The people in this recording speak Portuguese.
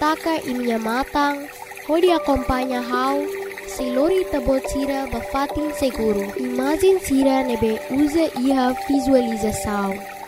saka imnya matang, hodi acompanha hau, Selori tabot sira bafatin seguro. Imagem sira nebe usa iha visualização.